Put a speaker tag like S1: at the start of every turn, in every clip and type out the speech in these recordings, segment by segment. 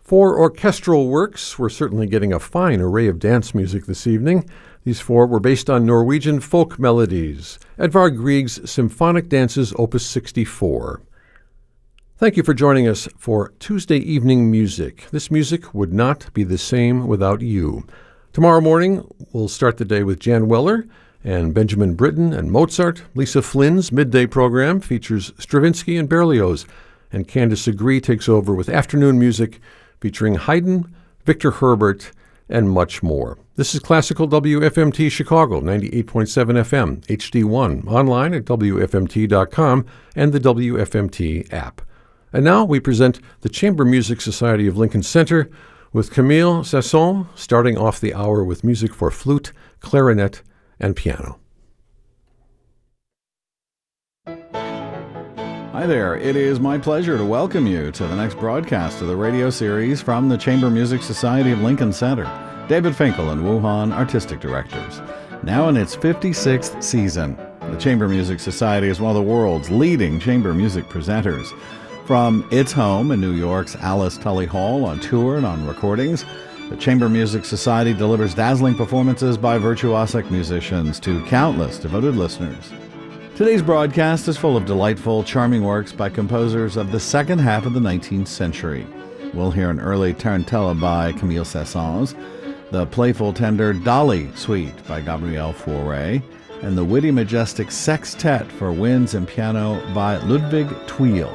S1: For orchestral works, we're certainly getting a fine array of dance music this evening. These four were based on Norwegian folk melodies, Edvard Grieg's Symphonic Dances Opus 64. Thank you for joining us for Tuesday Evening Music. This music would not be the same without you. Tomorrow morning, we'll start the day with Jan Weller and Benjamin Britten and Mozart. Lisa Flynn's midday program features Stravinsky and Berlioz, and Candice Agree takes over with afternoon music featuring Haydn, Victor Herbert, and much more. This is Classical WFMT Chicago, 98.7 FM, HD1, online at WFMT.com and the WFMT app. And now we present the Chamber Music Society of Lincoln Center with Camille Sasson, starting off the hour with music for flute, clarinet, and piano.
S2: Hi there, it is my pleasure to welcome you to the next broadcast of the radio series from the Chamber Music Society of Lincoln Center. David Finkel and Wu Han, artistic directors. Now in its 56th season, the Chamber Music Society is one of the world's leading chamber music presenters. From its home in New York's Alice Tully Hall on tour and on recordings, the Chamber Music Society delivers dazzling performances by virtuosic musicians to countless devoted listeners. Today's broadcast is full of delightful, charming works by composers of the second half of the 19th century. We'll hear an early tarantella by Camille Saint-Saëns, the playful, tender Dolly Suite by Gabriel Fauré, and the witty, majestic Sextet for winds and piano by Ludwig Thuil.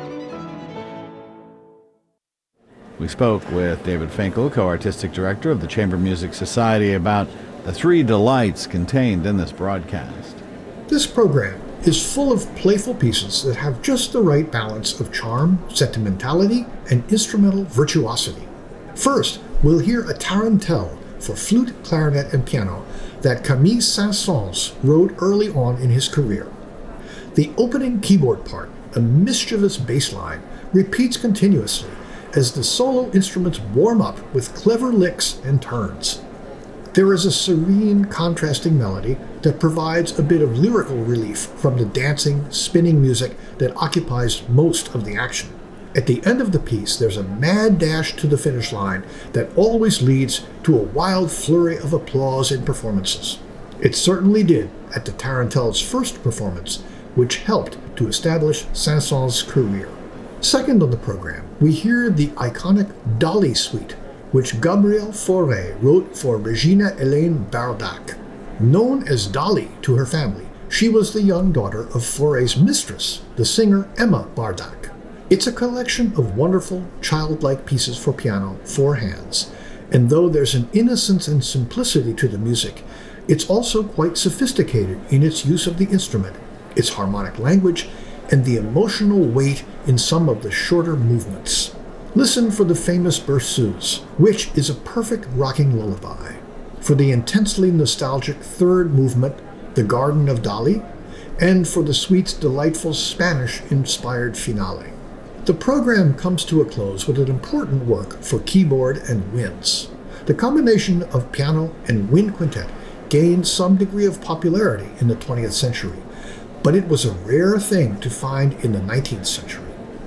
S2: We spoke with David Finkel, co-artistic director of the Chamber Music Society, about the three delights contained in this broadcast.
S3: This program is full of playful pieces that have just the right balance of charm, sentimentality, and instrumental virtuosity. First, we'll hear a tarantelle for flute, clarinet, and piano that Camille Saint-Saëns wrote early on in his career. The opening keyboard part, a mischievous bass line, repeats continuously as the solo instruments warm up with clever licks and turns. There is a serene, contrasting melody that provides a bit of lyrical relief from the dancing, spinning music that occupies most of the action. At the end of the piece, there's a mad dash to the finish line that always leads to a wild flurry of applause and performances. It certainly did at the tarantelle's first performance, which helped to establish Saint-Saëns' career. Second on the program, we hear the iconic Dolly Suite, which Gabriel Fauré wrote for Regina Hélène Bardac. Known as Dolly to her family, she was the young daughter of Fauré's mistress, the singer Emma Bardac. It's a collection of wonderful, childlike pieces for piano, four hands, and though there's an innocence and simplicity to the music, it's also quite sophisticated in its use of the instrument, its harmonic language, and the emotional weight in some of the shorter movements. Listen for the famous Berceuse, which is a perfect rocking lullaby, for the intensely nostalgic third movement, The Garden of Dolly, and for the suite's delightful Spanish-inspired finale. The program comes to a close with an important work for keyboard and winds. The combination of piano and wind quintet gained some degree of popularity in the 20th century, but it was a rare thing to find in the 19th century.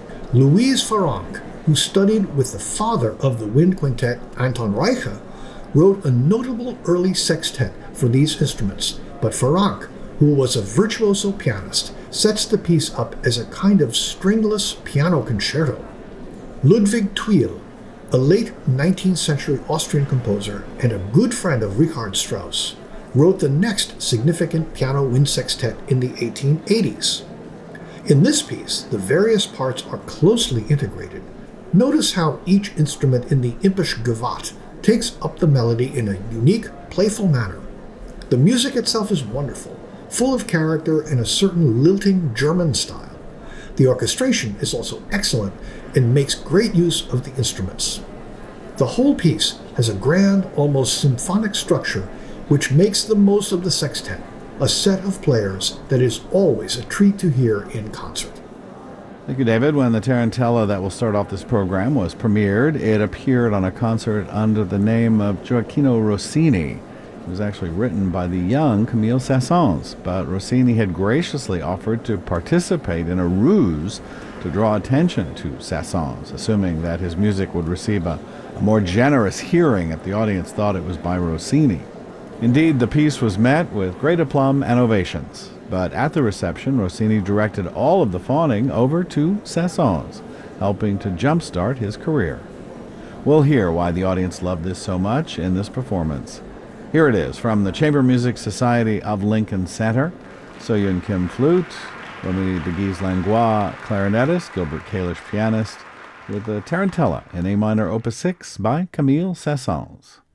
S3: Louise Farrenc, who studied with the father of the wind quintet, Anton Reicha, wrote a notable early sextet for these instruments, but Farrenc, who was a virtuoso pianist, sets the piece up as a kind of stringless piano concerto. Ludwig Thuil, a late 19th century Austrian composer and a good friend of Richard Strauss, wrote the next significant piano wind sextet in the 1880s. In this piece, the various parts are closely integrated. Notice how each instrument in the impish gavotte takes up the melody in a unique, playful manner. The music itself is wonderful, full of character and a certain lilting German style. The orchestration is also excellent and makes great use of the instruments. The whole piece has a grand, almost symphonic structure which makes the most of the sextet, a set of players that is always a treat to hear in concert.
S2: Thank you, David. When the tarantella that will start off this program was premiered, it appeared on a concert under the name of Gioacchino Rossini. It was actually written by the young Camille Saint-Saëns, but Rossini had graciously offered to participate in a ruse to draw attention to Saint-Saëns, assuming that his music would receive a more generous hearing if the audience thought it was by Rossini. Indeed, the piece was met with great aplomb and ovations, but at the reception, Rossini directed all of the fawning over to Saint-Saëns, helping to jumpstart his career. We'll hear why the audience loved this so much in this performance. Here it is from the Chamber Music Society of Lincoln Center. So-Yun Kim, flute, Romy de Guise Langlois, clarinetist, Gilbert Kalish, pianist, with the Tarantella in A minor, Opus 6 by Camille Saint-Saëns.